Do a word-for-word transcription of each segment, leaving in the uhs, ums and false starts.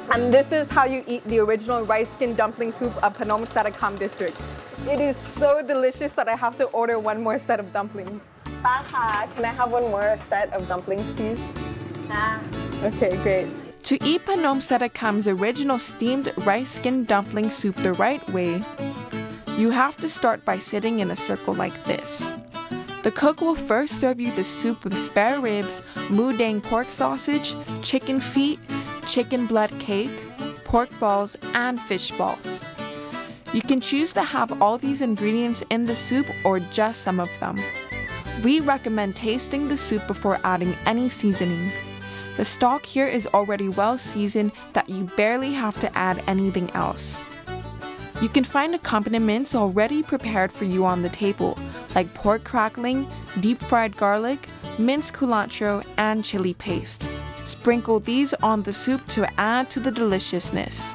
And this is how you eat the original rice skin dumpling soup of Phnom Sarakam district. It is so delicious that I have to order one more set of dumplings. Paha, can I have one more set of dumplings, please? Ah. Okay, great. To eat Phnom Sarakam's original steamed rice skin dumpling soup the right way, you have to start by sitting in a circle like this. The cook will first serve you the soup with spare ribs, mu dang pork sausage, chicken feet, chicken blood cake, pork balls, and fish balls. You can choose to have all these ingredients in the soup or just some of them. We recommend tasting the soup before adding any seasoning. The stock here is already well seasoned that you barely have to add anything else. You can find accompaniments already prepared for you on the table, like pork crackling, deep fried garlic, minced culantro, and chili paste. Sprinkle these on the soup to add to the deliciousness.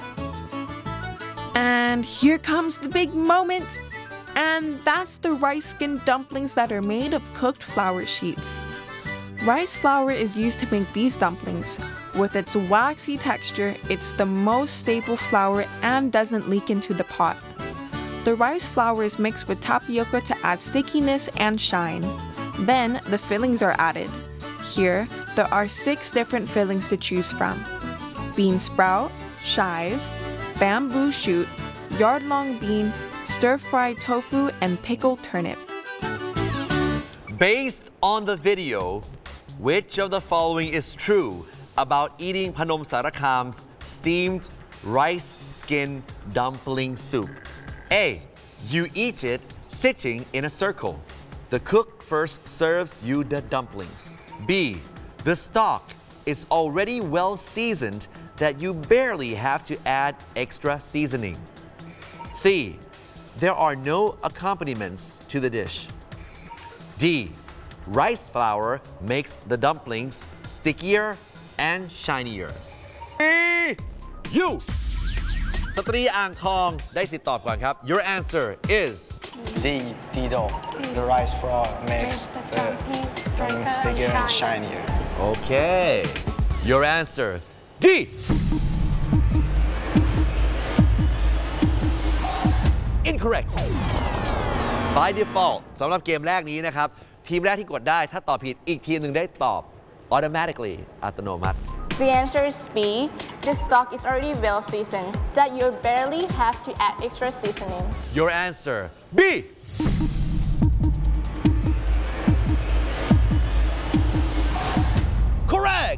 And here comes the big moment! And that's the rice skin dumplings that are made of cooked flour sheets. Rice flour is used to make these dumplings. With its waxy texture, it's the most stable flour and doesn't leak into the pot. The rice flour is mixed with tapioca to add stickiness and shine. Then the fillings are added. Here, there are six different fillings to choose from: bean sprout, chive, bamboo shoot, yard-long bean, stir-fried tofu, and pickled turnip. Based on the video, which of the following is true about eating Phnom Sarakam's steamed rice skin dumpling soup? A. You eat it sitting in a circle. The cook first serves you the dumplings. B. The stock is already well seasoned that you barely have to add extra seasoning. C. There are no accompaniments to the dish. D. Rice flour makes the dumplings stickier and shinier. You สตรีอ่างทองได้สิทธิ์ตอบก่อนครับ Your answer is D. Dido. The rice flour makes the dumpling stickier and shinier. Okay. Your answer D. Incorrect. By default สำหรับเกมแรกนี้นะครับทีมแรกที่กดได้ถ้าตอบผิดอีกทีมหนึ่งได้ตอบ automatically อัตโนมัติ The answer is B. The stock is already well seasoned that you barely have to add extra seasoning. Your answer B. Correct.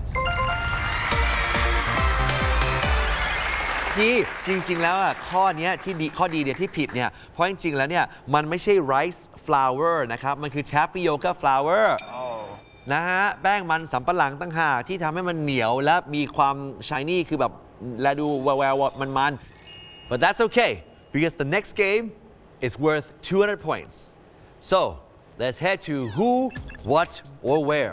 ที่จริงๆแล้วอ่ะข้อนี้ที่ดีข้อดีเนี่ยที่ผิดเนี่ยเพราะจริงๆแล้วเนี่ยมันไม่ใช่ rice flour นะครับมันคือ tapioca flour นะฮะแป้งมันสำปะหลังตั้งหากที่ทำให้มันเหนียวและมีความ shiny คือแบบและดูแววๆมันๆ but that's okay because the next game is worth two hundred points so let's head to who, what, or where.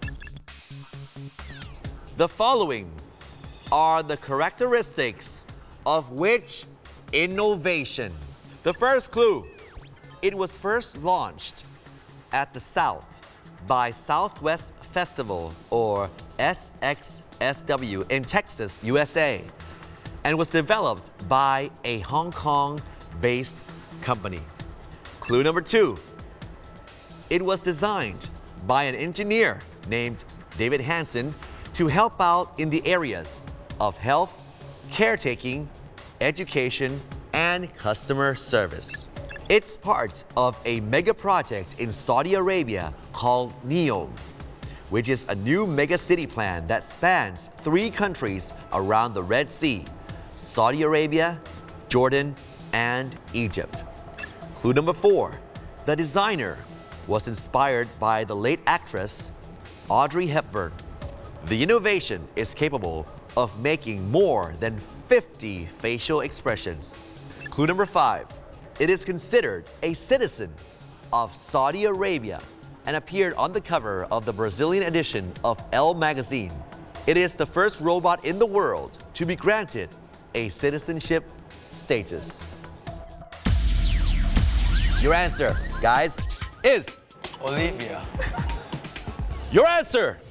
The following are the characteristics of which innovation? The first clue, it was first launched at the South by Southwest Festival or S X S W in Texas, U S A, and was developed by a Hong Kong-based company. Clue number two, it was designed by an engineer named David Hansen to help out in the areas of health, caretaking, education, and customer service. It's part of a mega project in Saudi Arabia called NEOM, which is a new mega city plan that spans three countries around the Red Sea: Saudi Arabia, Jordan, and Egypt. Clue number four, the designer was inspired by the late actress Audrey Hepburn. The innovation is capable of making more than fifty facial expressions. Clue number five, it is considered a citizen of Saudi Arabia and appeared on the cover of the Brazilian edition of Elle magazine. It is the first robot in the world to be granted a citizenship status. Your answer, guys, is Olivia. Your answer